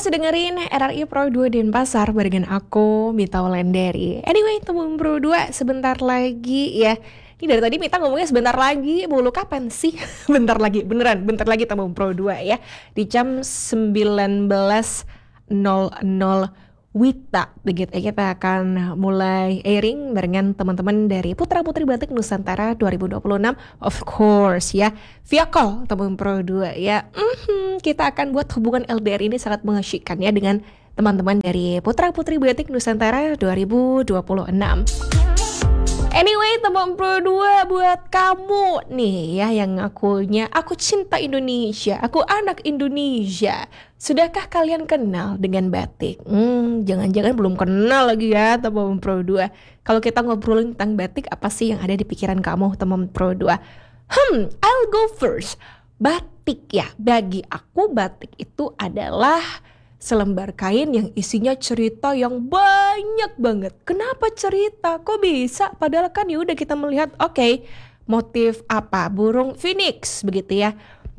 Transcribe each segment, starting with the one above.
masih dengerin RRI Pro 2 Denpasar barengan aku, Mita Wulandari. Anyway, temen Pro 2 sebentar lagi ya. Ini dari tadi Mita ngomongnya sebentar lagi, mulu kapan sih? Bentar lagi, beneran, bentar lagi temen Pro 2 ya. Di jam 19.00 Wita, begitu kita akan mulai airing barengan teman-teman dari Putra Putri Batik Nusantara 2026, of course ya, via call teman Pro 2 ya. Kita akan buat hubungan LDR ini sangat mengasyikkan ya dengan teman-teman dari Putra Putri Batik Nusantara 2026. Anyway, teman Pro 2 buat kamu nih ya yang aku cinta Indonesia, aku anak Indonesia. Sudahkah kalian kenal dengan batik? Jangan-jangan belum kenal lagi ya teman Pro 2. Kalau kita ngobrolin tentang batik, apa sih yang ada di pikiran kamu teman Pro 2? I'll go first. Batik ya, bagi aku batik itu adalah selembar kain yang isinya cerita yang banyak banget. Kenapa cerita? Kok bisa? Padahal kan ya udah kita melihat, oke, motif apa? Burung phoenix begitu ya.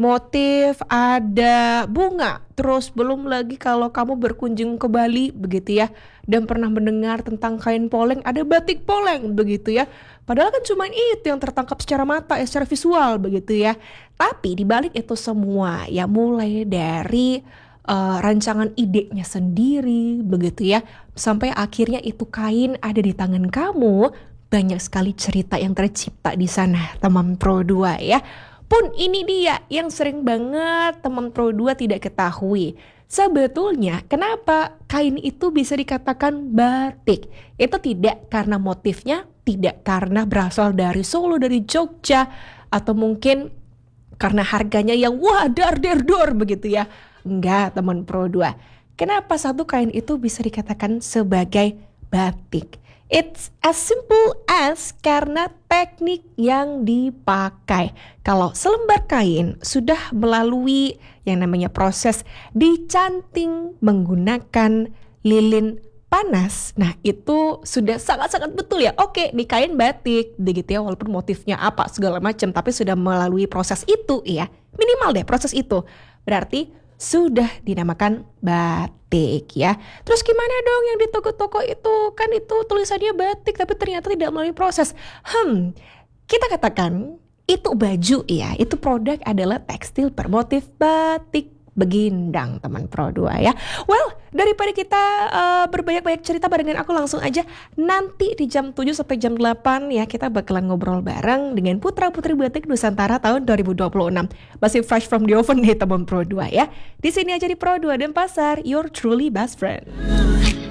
Motif ada bunga. Terus belum lagi kalau kamu berkunjung ke Bali begitu ya, dan pernah mendengar tentang kain poleng, ada batik poleng begitu ya. Padahal kan cuma itu yang tertangkap secara mata ya, secara visual begitu ya. Tapi di balik itu semua ya, mulai dari rancangan idenya sendiri begitu ya, sampai akhirnya itu kain ada di tangan kamu, banyak sekali cerita yang tercipta di sana teman Pro 2 ya. Pun ini dia yang sering banget teman Pro 2 tidak ketahui. Sebetulnya kenapa kain itu bisa dikatakan batik? Itu tidak karena motifnya, tidak karena berasal dari Solo, dari Jogja, atau mungkin karena harganya yang wah dar begitu ya. Enggak teman Pro 2. Kenapa satu kain itu bisa dikatakan sebagai batik? It's as simple as karena teknik yang dipakai. Kalau selembar kain sudah melalui yang namanya proses dicanting menggunakan lilin panas, nah itu sudah sangat-sangat betul ya. Oke, di kain batik begitu ya, walaupun motifnya apa segala macam, tapi sudah melalui proses itu ya. Minimal deh proses itu. Berarti sudah dinamakan batik ya. Terus gimana dong yang di toko-toko itu? Kan itu tulisannya batik tapi ternyata tidak melalui proses. Kita katakan itu baju ya, itu produk adalah tekstil bermotif batik begindang teman Pro 2 ya. Well, daripada kita berbanyak-banyak cerita barengan aku, langsung aja nanti di jam 7 sampai jam 8 ya, kita bakalan ngobrol bareng dengan Putra Putri Batik Nusantara tahun 2026. Masih fresh from the oven nih teman Pro 2 ya. Di sini aja di Pro 2 Denpasar, your truly best friend.